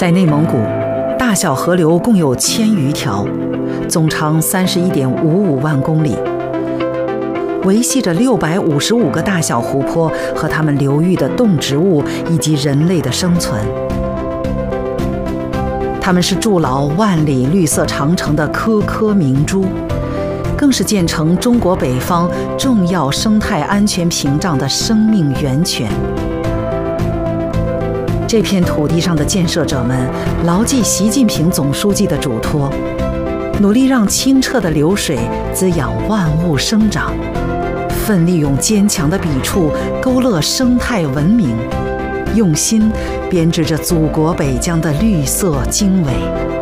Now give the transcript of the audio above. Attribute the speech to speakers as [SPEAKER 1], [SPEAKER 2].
[SPEAKER 1] 在内蒙古，大小河流共有1000余条，总长31.55万公里，维系着655个大小湖泊和它们流域的动植物以及人类的生存。它们是筑牢万里绿色长城的颗颗明珠，更是建成中国北方重要生态安全屏障的生命源泉。这片土地上的建设者们牢记习近平总书记的嘱托，努力让清澈的流水滋养万物生长，奋力用坚强的笔触勾勒生态文明，用心编织着祖国北疆的绿色经纬。